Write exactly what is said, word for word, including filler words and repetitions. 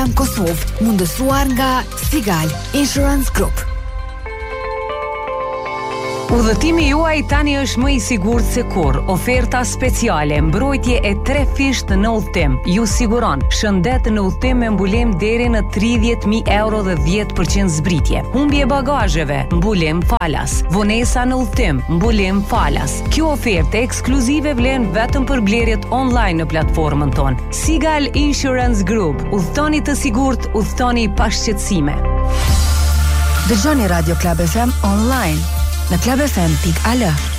Në Kosovë, mundësuar nga Sigal Insurance Group. Udhëtimi juaj tani është më i sigurt se kurrë. Oferta speciale, mbrojtje e tre fisht në udhëtim. Ju siguron shëndet në udhëtim me mbulim deri në tridhjetë mijë euro dhe dhjetë përqind zbritje. Humbje bagazheve, mbulim falas. Vonesa në udhëtim, mbulim falas. Kjo ofertë ekskluzive vlen vetëm për blerjet online në platformën tonë. Sigal Insurance Group. Udhëtoni të sigurt, udhëtoni pa shqetësime. Dëgjoni Radio Club F M online në club f m dot a l.